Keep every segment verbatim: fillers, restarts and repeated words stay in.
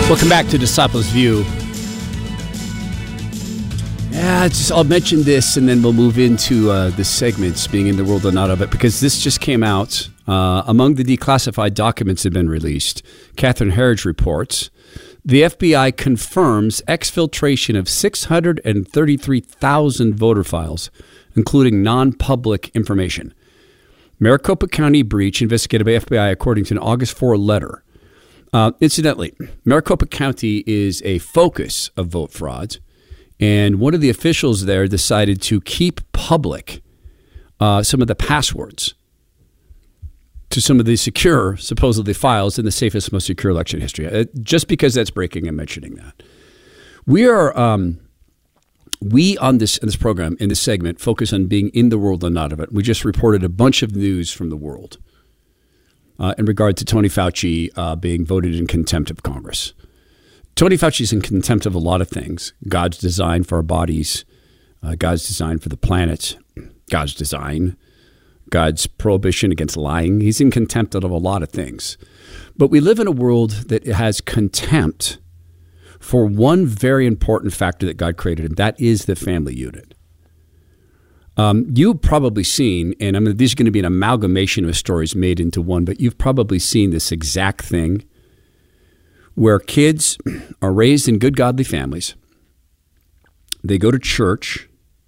Welcome back to Disciples View. Yeah, just, I'll mention this and then we'll move into uh, the segments, being in the world or not of it, because this just came out. Uh, among the declassified documents that have been released, Catherine Herridge reports, the F B I confirms exfiltration of six hundred thirty-three thousand voter files, including non-public information. Maricopa County breach investigated by F B I according to an August fourth letter. Uh, incidentally, Maricopa County is a focus of vote frauds, and one of the officials there decided to keep public uh, some of the passwords to some of the secure, supposedly, files in the safest, most secure election history. Uh, just because that's breaking, I'm mentioning that. We are, um, we on this, in this program, in this segment, focus on being in the world and not of it. We just reported a bunch of news from the world Uh, in regard to Tony Fauci uh, being voted in contempt of Congress. Tony Fauci is in contempt of a lot of things. God's design for our bodies, uh, God's design for the planet, God's design, God's prohibition against lying. He's in contempt of a lot of things. But we live in a world that has contempt for one very important factor that God created, and that is the family unit. Um, you've probably seen, and I mean, these are going to be an amalgamation of stories made into one, but you've probably seen this exact thing where kids are raised in good, godly families. They go to church.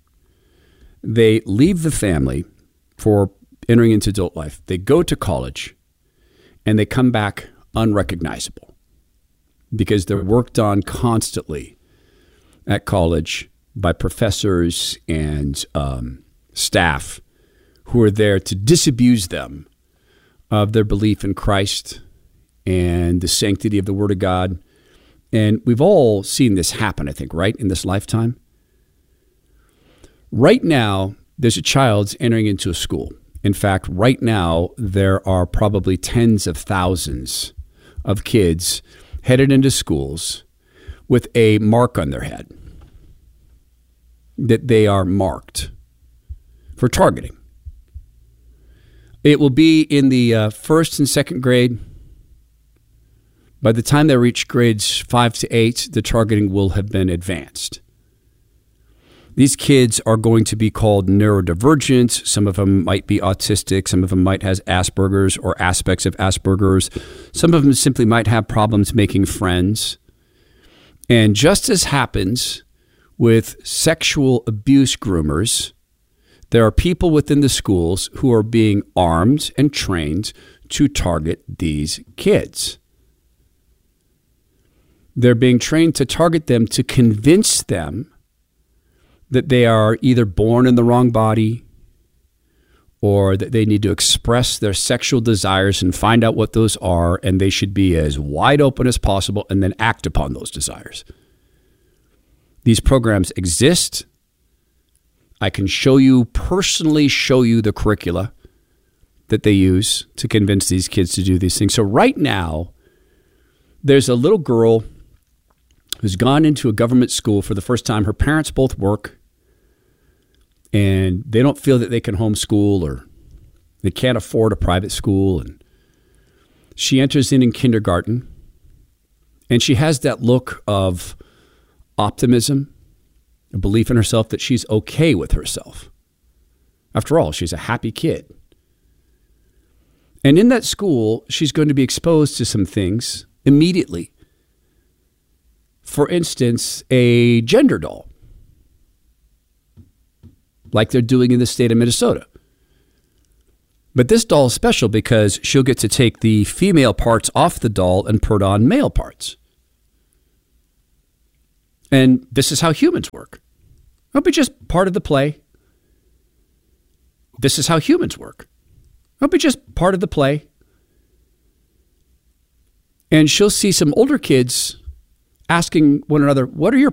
They leave the family for entering into adult life. They go to college, and they come back unrecognizable because they're worked on constantly at college by professors and um, staff who are there to disabuse them of their belief in Christ and the sanctity of the Word of God. And we've all seen this happen, I think, right, in this lifetime. Right now, there's a child entering into a school. In fact, right now, there are probably tens of thousands of kids headed into schools with a mark on their head, that they are marked for targeting. It will be in the uh, first and second grade. By the time they reach grades five to eight, the targeting will have been advanced. These kids are going to be called neurodivergent. Some of them might be autistic. Some of them might have Asperger's or aspects of Asperger's. Some of them simply might have problems making friends. And just as happens with sexual abuse groomers, there are people within the schools who are being armed and trained to target these kids. They're being trained to target them to convince them that they are either born in the wrong body or that they need to express their sexual desires and find out what those are, and they should be as wide open as possible and then act upon those desires. These programs exist. I can show you, personally show you the curricula that they use to convince these kids to do these things. So right now, there's a little girl who's gone into a government school for the first time. Her parents both work, and they don't feel that they can homeschool or they can't afford a private school. And she enters in in kindergarten, and she has that look of optimism, a belief in herself that she's okay with herself. After all, she's a happy kid. And in that school, she's going to be exposed to some things immediately. For instance, a gender doll, like they're doing in the state of Minnesota. But this doll is special because she'll get to take the female parts off the doll and put on male parts. And this is how humans work. It'll be just part of the play. This is how humans work. It'll be just part of the play. And she'll see some older kids asking one another, what are your